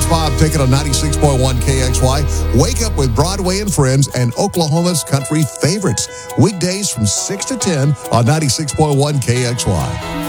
Bob Pickett on 96.1 KXY. Wake up with Broadway and Friends and Oklahoma's country favorites. Weekdays from 6 to 10 on 96.1 KXY.